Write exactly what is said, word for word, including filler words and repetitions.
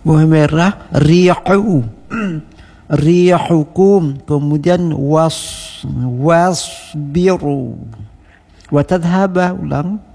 buah merah, rihu. Rihukum, kemudian was wasbiru. Wa tadhhaba, ulang.